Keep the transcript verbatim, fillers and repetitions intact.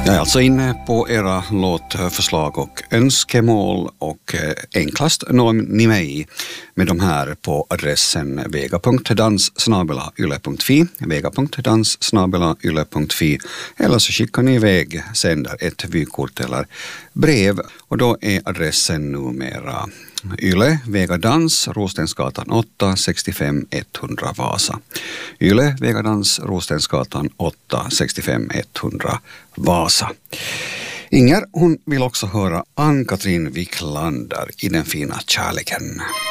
Jag är alltså inne på era låtförslag och önskemål och enklast når ni mig med de här på adressen vega punkt dans snabel-a yle punkt fi, vega punkt dans snabel-a yle punkt fi, eller så skickar ni iväg, sänder ett vykort eller brev, och då är adressen numera Yle, Vega Dans, Rostensgatan åtta, sextiofem etthundra Vasa. Yle, Vega Dans, Rostensgatan åtta, sextiofem etthundra Vasa. Inger, hon vill också höra Ann-Katrin Wiklander i Den fina kärleken.